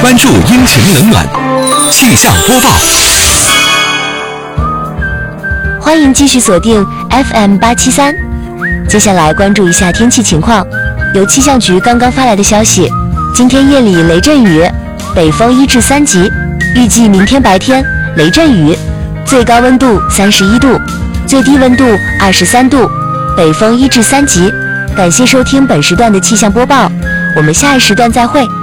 关注阴晴冷暖，气象播报。 欢迎继续锁定 FM873。接下来关注一下天气情况。由气象局刚刚发来的消息，今天夜里雷阵雨，北风1至3级，预计明天白天雷阵雨，最高温度31度，最低温度23度，北风1至3级。感谢收听本时段的气象播报，我们下一时段再会。